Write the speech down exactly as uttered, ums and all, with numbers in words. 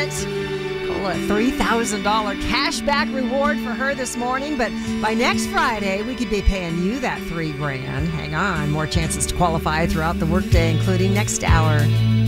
moment. Call a three thousand dollars cash back reward for her this morning, but by next Friday, we could be paying you that three grand. Hang on, more chances to qualify throughout the workday, including next hour.